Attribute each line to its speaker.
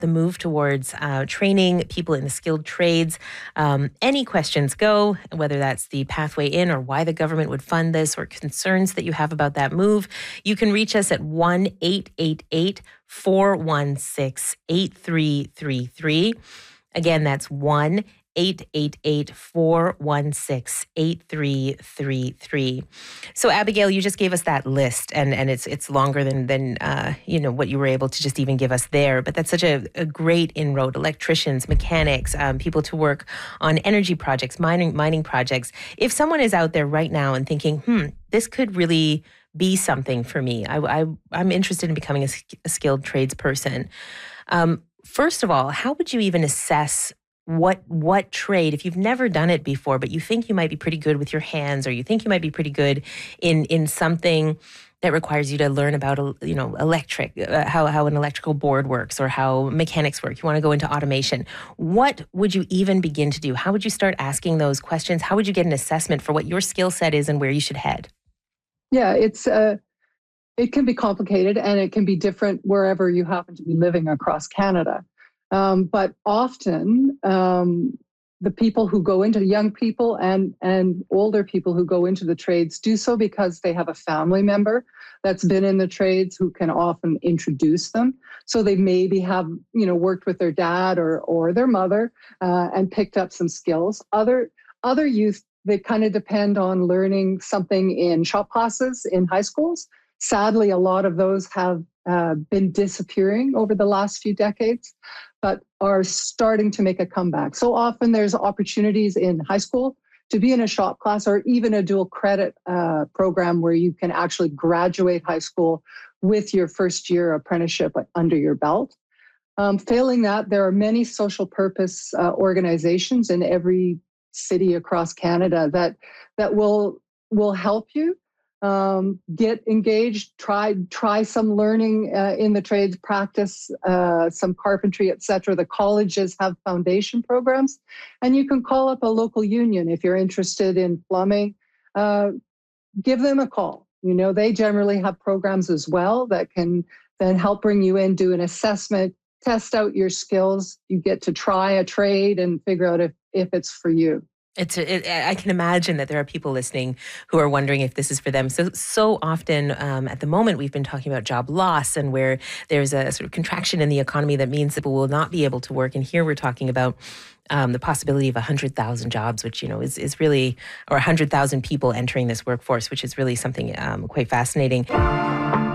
Speaker 1: the move towards training people in the skilled trades. Any questions go, whether that's the pathway in or why the government would fund this or concerns that you have about that move. You can reach us at 1-888-416-8333. Again, that's 1-888-416-8333. So Abigail, you just gave us that list, and it's longer than what you were able to just even give us there. But that's such a great inroad. Electricians, mechanics, people to work on energy projects, mining projects. If someone is out there right now and thinking, this could really be something for me. I'm interested in becoming a skilled tradesperson. First of all, how would you even assess what trade, if you've never done it before, but you think you might be pretty good with your hands, or you think you might be pretty good in something that requires you to learn about, electric, how an electrical board works or how mechanics work. You want to go into automation. What would you even begin to do? How would you start asking those questions? How would you get an assessment for what your skill set is and where you should head?
Speaker 2: Yeah, it can be complicated, and it can be different wherever you happen to be living across Canada. But often, the people who go into young people and older people who go into the trades do so because they have a family member that's been in the trades who can often introduce them. So they maybe have, worked with their dad or their mother and picked up some skills. Other youth, they kind of depend on learning something in shop classes in high schools. Sadly, a lot of those have been disappearing over the last few decades, but are starting to make a comeback. So often there's opportunities in high school to be in a shop class or even a dual credit program where you can actually graduate high school with your first year apprenticeship under your belt. Failing that, there are many social purpose organizations in every city across Canada that will help you get engaged, try some learning in the trades, practice some carpentry, etc. The colleges have foundation programs, and you can call up a local union if you're interested in plumbing. Give them a call. They generally have programs as well that can then help bring you in, do an assessment, test out your skills. You get to try a trade and figure out if it's for you.
Speaker 1: I can imagine that there are people listening who are wondering if this is for them. So often at the moment, we've been talking about job loss and where there's a sort of contraction in the economy that means that people will not be able to work. And here we're talking about the possibility of 100,000 jobs, which, is really, or 100,000 people entering this workforce, which is really something quite fascinating.